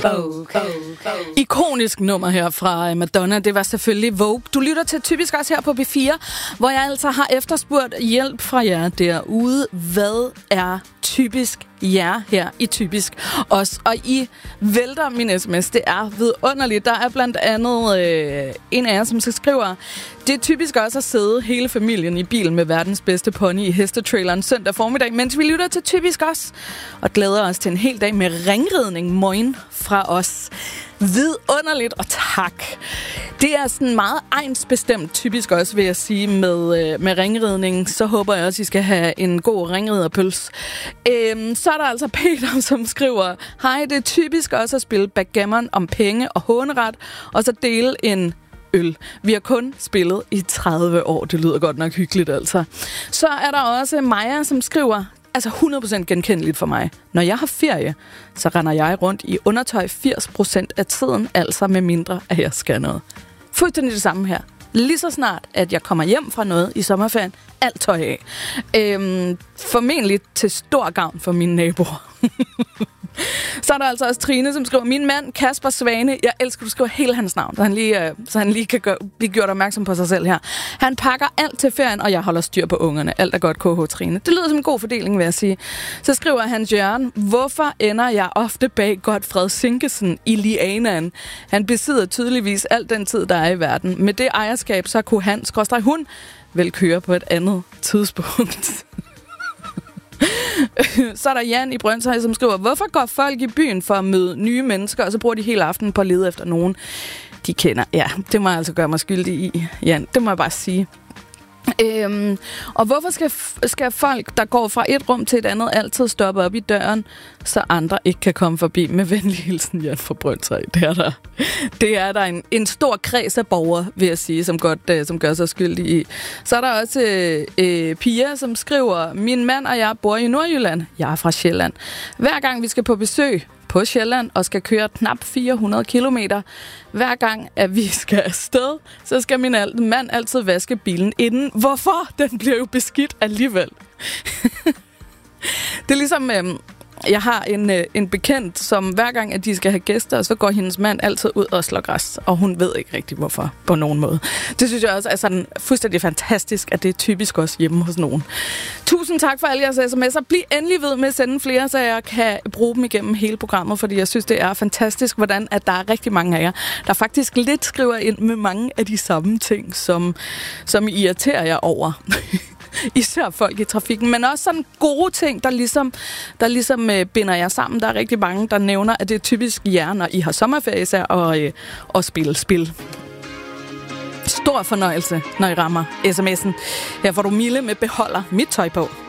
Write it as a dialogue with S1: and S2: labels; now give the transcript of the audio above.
S1: Ikonisk nummer her fra Madonna, det var selvfølgelig Vogue. Du lytter til Typisk også her på B4, hvor jeg altså har efterspurgt hjælp fra jer derude. Hvad er typisk jer her i Typisk også? Og I vælter min sms. Det er vidunderligt. Der er blandt andet en af jer, som skriver: det er typisk også at sidde hele familien i bilen med verdens bedste pony i hestetraileren søndag formiddag, mens vi lytter til Typisk også, og glæder os til en hel dag med ringridning. Moin fra os. Vidunderligt, og tak. Det er sådan meget egnsbestemt typisk også, vil jeg sige, med ringridning. Så håber jeg også, I skal have en god ringriderpøls. Så er der altså Peter, som skriver: hej, det er typisk også at spille backgammon om penge og håneret, og så dele en øl. Vi har kun spillet i 30 år. Det lyder godt nok hyggeligt, altså. Så er der også Maja, som skriver: altså 100% genkendeligt for mig. Når jeg har ferie, så render jeg rundt i undertøj 80% af tiden, altså med mindre, at jeg skal noget. Fuldstændig det samme her. Lige så snart, at jeg kommer hjem fra noget i sommerferien, alt tøj af. Formentlig til stor gavn for mine naboer. Så er der altså også Trine, som skriver: min mand, Kasper Svane, jeg elsker, du skriver hele hans navn, så han lige kan blive gjort opmærksom på sig selv her. Han pakker alt til ferien, og jeg holder styr på ungerne. Alt er godt, KH Trine. Det lyder som en god fordeling, vil jeg sige. Så skriver Hans Jørgen: hvorfor ender jeg ofte bag Godfred Sinkesen i lianaen? Han besidder tydeligvis al den tid, der er i verden. Med det ejerskab, så kunne hun vel køre på et andet tidspunkt. Så er der Jan i Brøndshøj, som skriver: hvorfor går folk i byen for at møde nye mennesker, og så bruger de hele aftenen på at lede efter nogen, de kender? Ja, det må jeg altså gøre mig skyldig i, Jan. Det må jeg bare sige. Og hvorfor skal folk, der går fra et rum til et andet, altid stoppe op i døren, så andre ikke kan komme forbi? Med venlig hilsen, Jan fra Brøndshøj. Det er der en stor kreds af borgere, vil jeg sige, som gør sig skyldig i. Så er der også Pia, som skriver: min mand og jeg bor i Nordjylland. Jeg er fra Sjælland. Hver gang vi skal på besøg på Sjælland og skal køre knap 400 kilometer, hver gang, at vi skal afsted, så skal min mand altid vaske bilen inden. Hvorfor? Den bliver jo beskidt alligevel. Det er ligesom... jeg har en bekendt, som hver gang, at de skal have gæster, så går hendes mand altid ud og slår græs, og hun ved ikke rigtig, hvorfor, på nogen måde. Det synes jeg også er sådan fuldstændig fantastisk, at det er typisk også hjemme hos nogen. Tusind tak for alle jeres sms'er. Bliv endelig ved med at sende flere, så jeg kan bruge dem igennem hele programmet, fordi jeg synes, det er fantastisk, hvordan at der er rigtig mange af jer, der faktisk lidt skriver ind med mange af de samme ting, som I irriterer jer over. Især folk i trafikken, men også sådan gode ting, der ligesom binder jer sammen. Der er rigtig mange, der nævner, at det er typisk jer, når I har sommerferie især, og spille spil. Stor fornøjelse, når I rammer sms'en. Her får du Mille med Beholder mit tøj på.